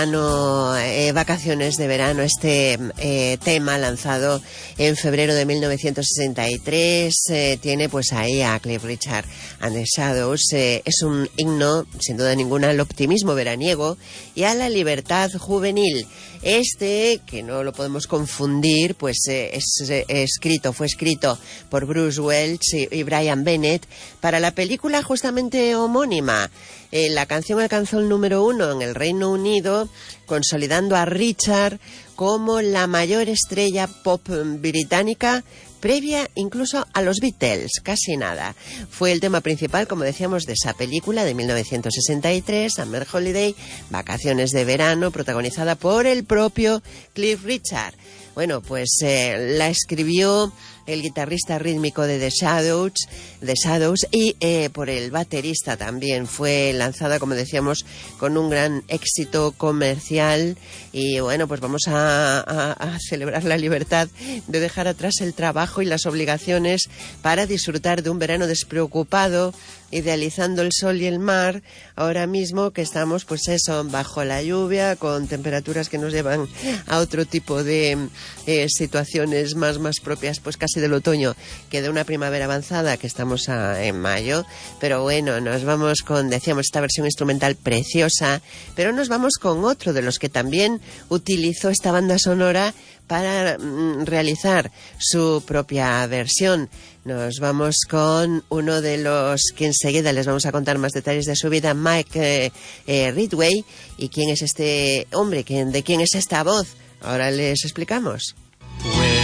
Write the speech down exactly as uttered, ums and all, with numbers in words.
Verano, eh, vacaciones de verano, este eh, tema lanzado en febrero de mil novecientos sesenta y tres, eh, tiene pues ahí a Cliff Richard and the Shadows. Eh, es un himno, sin duda ninguna, al optimismo veraniego y a la libertad juvenil. Este, que no lo podemos confundir, pues eh, es eh, escrito, fue escrito por Bruce Welch y, y Brian Bennett para la película justamente homónima. Eh, la canción alcanzó el número uno en el Reino Unido, consolidando a Richard como la mayor estrella pop británica, previa incluso a los Beatles, casi nada. Fue el tema principal, como decíamos, de esa película de mil novecientos sesenta y tres, Summer Holiday, Vacaciones de Verano, protagonizada por el propio Cliff Richard. Bueno, pues eh, la escribió el guitarrista rítmico de The Shadows, The Shadows y eh, por el baterista también. Fue lanzada, como decíamos, con un gran éxito comercial y bueno, pues vamos a, a, a celebrar la libertad de dejar atrás el trabajo y las obligaciones para disfrutar de un verano despreocupado, idealizando el sol y el mar, ahora mismo que estamos, pues eso, bajo la lluvia, con temperaturas que nos llevan a otro tipo de eh, situaciones más, más propias, pues casi del otoño que de una primavera avanzada, que estamos a, en mayo. Pero bueno, nos vamos con, decíamos, esta versión instrumental preciosa, pero nos vamos con otro de los que también utilizó esta banda sonora para mm, realizar su propia versión. Nos vamos con uno de los que enseguida les vamos a contar más detalles de su vida, Mike eh, eh, Ridgway. ¿Y quién es este hombre? ¿Quién, ¿De quién es esta voz? Ahora les explicamos.